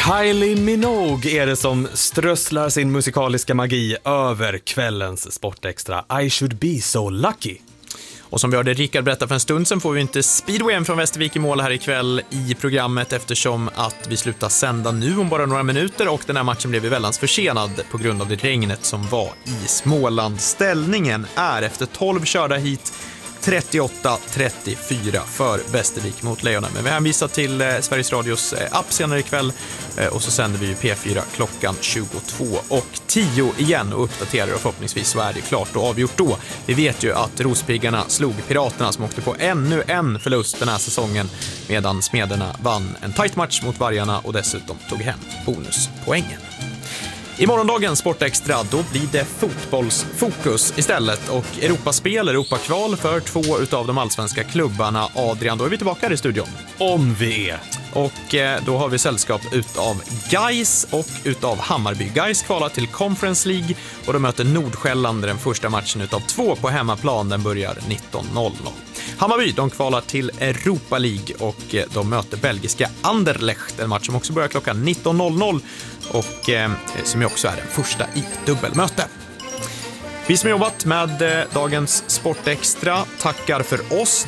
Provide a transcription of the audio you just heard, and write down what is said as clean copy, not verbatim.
Kylie Minogue är det som strösslar sin musikaliska magi över kvällens Sportextra. I should be so lucky. Och som vi hörde Rickard berätta för en stund sedan får vi inte speedwayen från Västervik i mål här ikväll i programmet eftersom att vi slutar sända nu om bara några minuter och den här matchen blev väldigt försenad på grund av det regnet som var i Småland. Ställningen är efter 12 körda hit 38-34 för Västervik mot Lejonen. Men vi hänvisar till Sveriges Radios app senare ikväll och så sänder vi ju P4 klockan 22:10 igen och uppdaterar och förhoppningsvis så är det klart och avgjort då. Vi vet ju att Rospiggarna slog Piraterna som åkte på ännu en förlust den här säsongen medan Smederna vann en tight match mot Vargarna och dessutom tog hem bonuspoängen. I morgondagens Sportextra då blir det fotbollsfokus istället och Europaspel, Europakval för 2 utav de allsvenska klubbarna. Adrian, då är vi tillbaka här i studion. Om vi är. Och då har vi sällskap utav Gais och utav Hammarby. Gais kvalar till Conference League och de möter Nordsjälland den första matchen utav 2 på hemmaplan. Den börjar 19:00. Hammarby, de kvalar till Europa League och de möter belgiska Anderlecht. En match som också börjar klockan 19:00 och som ju också är den första i ett dubbelmöte. Vi som har jobbat med dagens Sportextra tackar för oss.